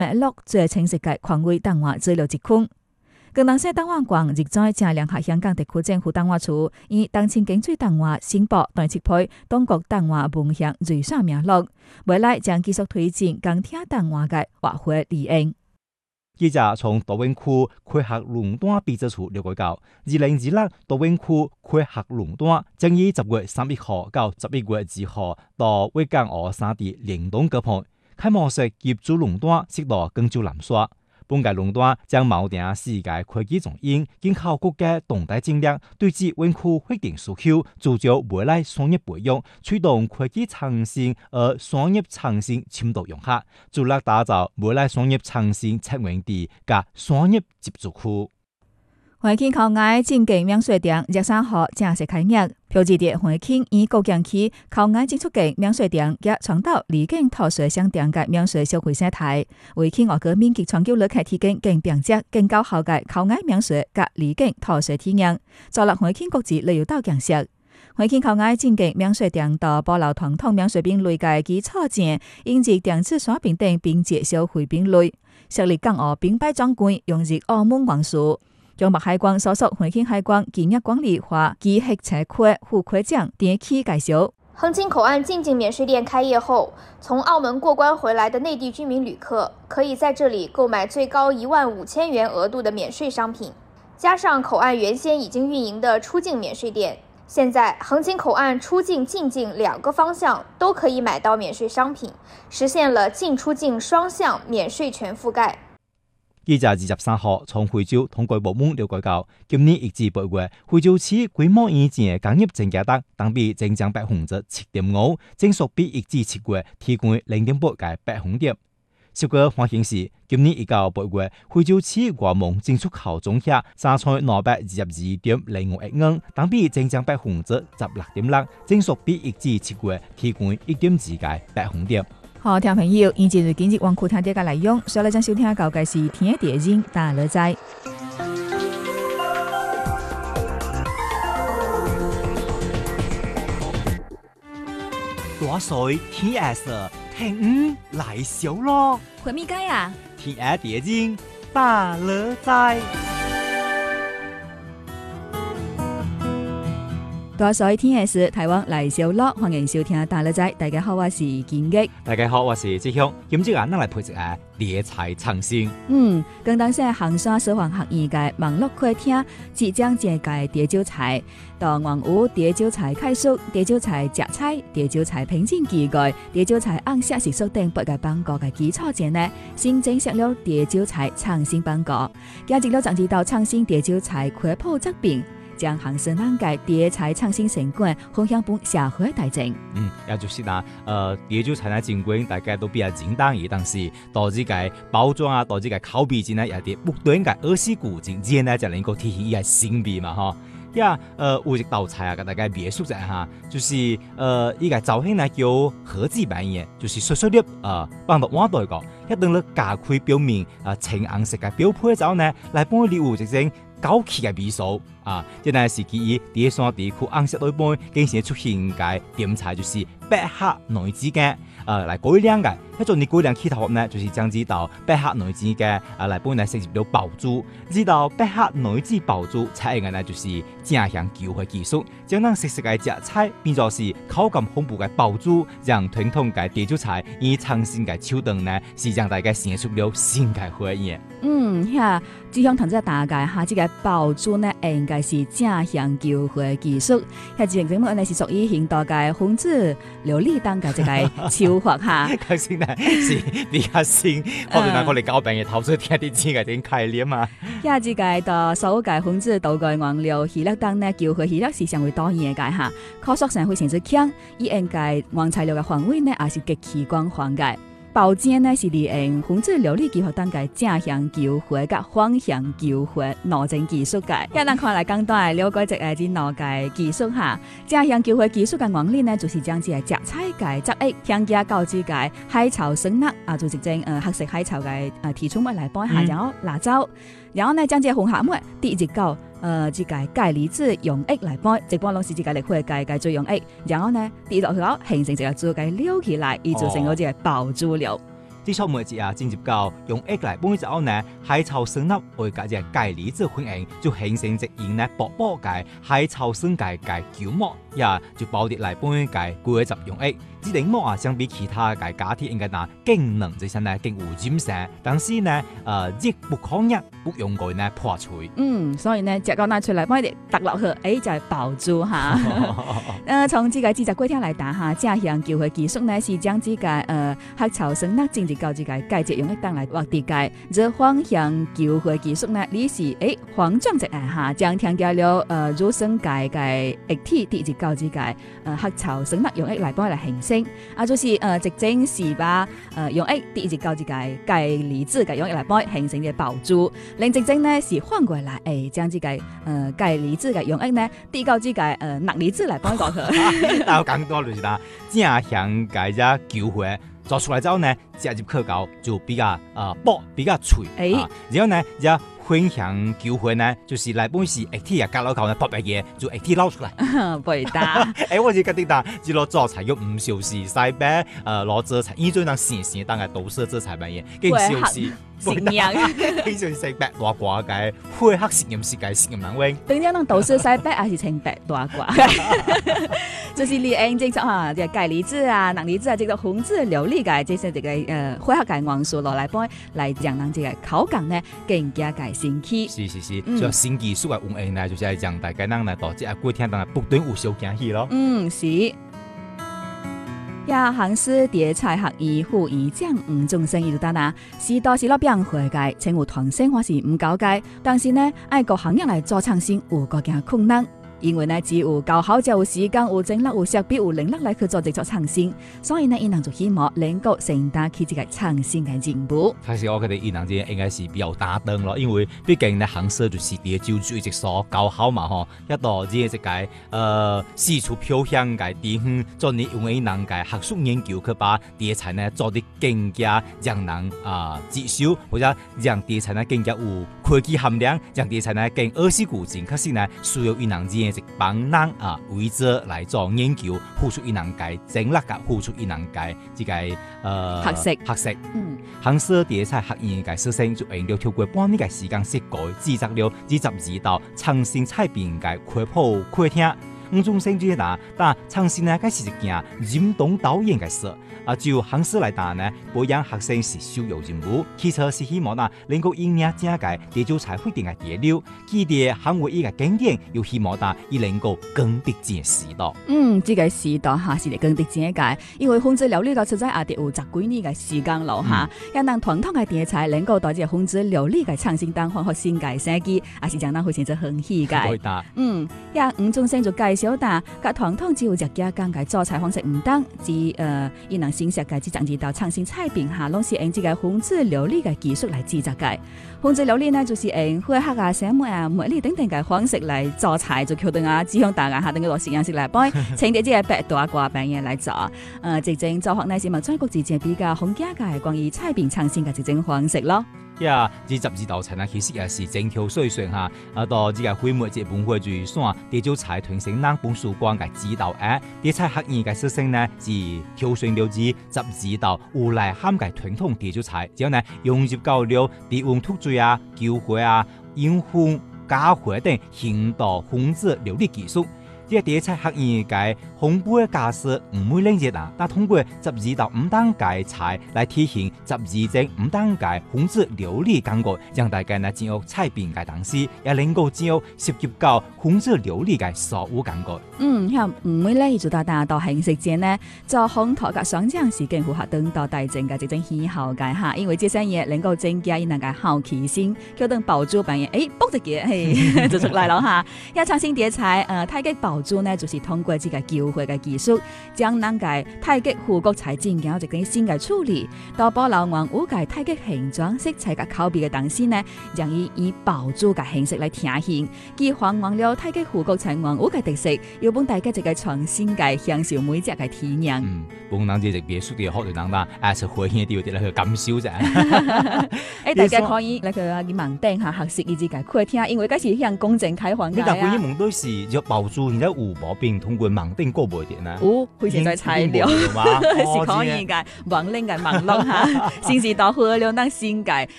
脉络最清晰嘅權威檔案資料一群。廣東省檔案館亦在正聯合香港特區政府檔案處，以當前經濟檔案申報代設配當國檔案文獻最少名錄，未來將繼續推進鋼鐵檔案嘅挖掘利用。 記者從大灣區開學壟斷秘書處了解到，2026大灣區開學壟斷將於10月31號到11月2號到維港澳三地聯動舉辦，開幕式協助壟斷適到廣州南沙。本屆壟斷將錨定世界科技中心，經考國家動態戰略，對接灣區發展需求，聚焦未來商業培育，推動科技創新而商業創新深度融合，助力打造未來商業創新策源地及商業接觸區。 花慶校外正經免稅店23號正式開業，標誌着花慶以高江區校外進出境免稅店也創造離境逃稅商店嘅免稅消費生態，為企業個面積長久旅客提供更便捷、更高效嘅校外免稅及離境逃稅體驗，助力花慶國際旅遊島建設。花慶校外正經免稅店到保留傳統免稅品類嘅基礎上，引入電子刷屏等便捷消費品類，設立港澳兵擺專櫃，融入澳門元素。中北海關所屬花慶海關企業管理化及核車區副區長田啟介紹， 橫琴口岸進境免稅店開業後，從澳門過關回來的內地居民旅客可以在這裡購買最高15000元額度的免稅商品，加上口岸原先已經運營的出境免稅店，現在橫琴口岸出境進境兩個方向都可以買到免稅商品，實現了進出境雙向免稅全覆蓋。 記者23號從惠州統計部門了解到，今年1至8月，惠州市規模以前工業增加額同比增長7.5%，增速比1至7月提高0.8個百分點。10月發現時，今年1到8月，惠州市外貿進出口總額3千222.05億元，同比增長16.6%，增速比1至7月提高1.2個百分點。 好，聽眾朋友，以今日經濟網庫聽啲嘅內容，所以將收聽到嘅是天地人大樂在。 大水天下事，聽來小咯。 會咪解啊？ 天地人大樂在。 大水天下事，台灣來小樂，歡迎收聽大樂在。大家好，我是金玉。 大家好，我是志雄。今朝咱來配一個理財創新。 廣東省衡山消防學院嘅網絡會廳即將揭開地招財，到網有地招財開書、地招財摘彩、地招財評鑑機構、地招財按設時數等8個邦國嘅基礎上呢，新增設了地招財創新邦國，加入了長知道創新地招財開鋪作品。將行生人嘅地財創新成果分享俾社會大眾。 也就是啦，地招財嘅成果大家都比較簡單嘅，但是到這個包裝啊，到這個口碑之呢，也啲不斷嘅20古今之呢，就能夠體現一個新味嘛，嗬。有一道菜啊，給大家描述一下，就是依個造型呢叫盒子版嘅，就是細細粒放到碗度個，一定要加開表面青紅色嘅標配之後呢，來幫你有一種高級嘅味素啊！即係是基於第三地區紅色內部經常出現嘅點菜，就是百客內子嘅來改良嘅。一種你改良其他呢，就是將知道百客內子嘅來幫你設計了爆珠。知道百客內子爆珠採用嘅呢，就是正向球嘅技術，將咱食食嘅食材變作是口感豐富嘅爆珠，讓傳統嘅地招菜以創新嘅手段呢，是讓大家顯出了新嘅回憶。 只想同大家大概下，這個爆珠呢，應該是正向球嘅技術。係節目呢是屬於現代嘅分子料理當嘅這個超法哈。 確實呢是比較新，可能我哋搞病嘅頭先聽啲知嘅啲概念啊。 這個到所有嘅分子道具原料，希臘當呢球嘅希臘是相對多元嘅哈，可塑性非常之強，以應該原材料嘅範圍呢，也是極其廣泛嘅。包煎呢是利用分子料理技術當嘅正向球回甲反向球回兩種技術嘅，一咱看來簡單了解一下這兩個技術哈。正向球回技術嘅原理呢，就是將這個摘菜嘅汁液添加到這個海草生辣啊，做一種黑色海草嘅提出物來拌下，然後辣椒，然後呢將這個混合物滴入到這個鈣離子溶液來拌，一般攏是這個會鈣最溶液，然後呢滴落去後形成一個珠嘅溜起來，而做成咗這個爆珠料。 啲小妹子啊，進入到用液來幫之後呢，海草生粒為個隻鈣離子反應，就形成一型呢薄薄嘅海草生鈣球膜，也就包啲來幫嘅硅質用液。呢頂膜啊，相比其他嘅假鐵應該嗱更能即係呢更有尖性，但是呢熱不抗熱，不用佢呢破除。 所以呢，隻個拿出來幫你搭落去，就係包住哈。從這個製作過程來睇下，正向救回技術呢是將這個黑草生粒進入到這個鈣質用液當來獲得嘅。這方向救回技術呢，你是黃裝一下哈，將添加了乳酸鈣嘅液體滴入到這個黑草生粒用液來幫你來形成。就是直整是把用液滴入到這個鈣離子嘅用液來幫形成嘅包住。另直整呢是反過來，將這個鈣離子嘅用液呢滴到這個鈉離子來幫過去。 但我講多就是啦，正向鈣只救回做出來之後呢，加入可膠就比較薄，比較脆。然後呢，只分享救回呢，就是來本是液體啊，加落口呢，薄白嘢就液體撈出來。 背打， 我就覺得啦，只攞做菜要唔少時曬白，攞做菜，依種當時時當係倒色做菜乜嘢，跟少時。 食驗， 非常食白大瓜嘅，灰黑食驗是計食驗難揾。 等陣能倒色曬白還是青白大瓜？就是你按這種哈，就鈣離子啊、鈉離子啊，這個紅質琉璃鈣，這些這個化學鈣元素落來幫來讓人這個口感呢更加嘅新奇。 是，所以新技術嘅運用呢，就是係讓大家能嚟到這個過程當中不斷有小驚喜咯。 是。杭師碟菜學醫護醫長吳宗勝伊就答啦，是多是落變化嘅，請有團生或是唔搞嘅，但是呢，愛各行業來做創新有各件困難。因為呢，只有夠好才有時間、有精力、有設備、有能力來去做這種創新，所以呢，伊人就希望能夠承擔起這個創新嘅任務。 其實我覺得伊人應該是比較擔當咯，因為畢竟呢行業就是啲就做一所夠好嘛吼，一到這個四處飄香嘅地方，做你用伊人嘅學術研究去把啲菜呢做得更加讓人接受，或者讓啲菜呢更加有科技含量，讓啲菜呢更兒時古精，可是呢需要伊人一幫人為咗來做研究，付出伊人嘅精力，付出伊人嘅這個學識。杭師碟菜學院嘅師生就用了超過半年嘅時間設計製作了22道創新菜品嘅科普課程。吳宗勝就答，但創新呢，係是一件任動導演嘅事。就杭師來答呢，培養學生是首要任務。其實是希望能夠引領這個地球菜會定嘅潮流，佢哋行為一個經典，又希望伊能夠更迭這時代。 這個時代哈是嚟更迭這個，因為紅質料理個實在也得有10幾年嘅時間咯哈，要讓傳統嘅碟菜能夠到這紅質料理嘅創新當中發新嘅設計，也是將咱會成咗很喜嘅。呀，吳宗勝就介紹答，個傳統只有食家講嘅做菜方式唔同，伊能新設計只整幾道創新菜品下，攏是用這個紅質料理嘅技術來製作嘅。紅質料理呢，就是用化學啊、生物啊、物理等等嘅方式來做菜，就決定指向大家下等個實驗室來幫，請啲這個白大瓜餅嘢來做。這種做法呢是咪全國之間比較紅家嘅關於菜品創新嘅這種方式咯。 這12道菜呢，其實也是精挑細選哈。到這個會每節本會就算地州菜團成南本曙光嘅指導地菜學院嘅師生呢，是挑選了12道有內涵嘅傳統地州菜，之後呢融入到了低溫突水啊、救火啊、煙熏、加火等現代紅質料理技術。這個地菜學院嘅烘焙教師唔會冷熱但通過12道唔同嘅菜來體現12種唔同嘅紅質料理感覺，讓大家呢進入菜品嘅同時，也能夠進入涉及到紅質料理嘅所有感覺。 像唔會咧，就到形式節呢，做烘托嘅雙醬是更符合當代大眾嘅這種喜好嘅哈，因為這些嘢能夠增加伊人嘅好奇心，叫等爆珠扮嘢，卜一嘢，就出來了哈。要創新碟菜，太極爆珠呢，就是通過這個救火嘅技術，將人嘅太極護國菜進行一個新嘅處理，到保留原有嘅太極形狀、色彩嘅口味嘅同時呢，讓伊以爆珠嘅形式來呈現，既還原了太極護國菜原有嘅特色，又幫大家一個創新嘅享受每隻嘅體驗。 幫人哋別墅嘅好多人啦，是歡喜啲啲嚟去感受啫。 大家可以嚟去問定下學習以及嘅課程，因為嗰時向公正開放嘅。 你但係佢啲夢都是要爆珠，然之有無並通過網頂過袂點啊？ 非常在材料是可以嘅，網領嘅網絡哈，新時代互聯網新界。